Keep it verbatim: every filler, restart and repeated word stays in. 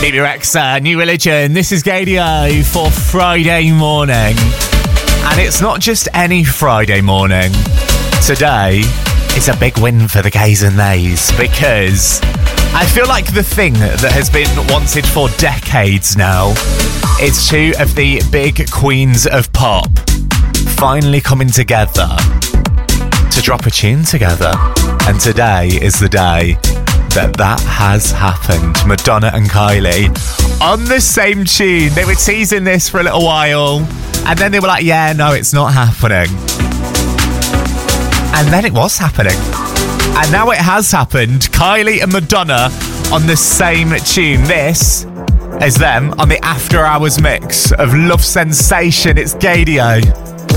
Bebe Rexha, New Religion. This is Gadio for Friday morning. And it's not just any Friday morning. Today is a big win for the gays and theys because I feel like the thing that has been wanted for decades now is two of the big queens of pop finally coming together to drop a tune together. And today is the day that that has happened. Madonna and Kylie on the same tune. They were teasing this for a little while and then they were like, yeah, no, it's not happening. And then it was happening. And now it has happened. Kylie and Madonna on the same tune. This is them on the After Hours mix of Love Sensation. It's Gadio.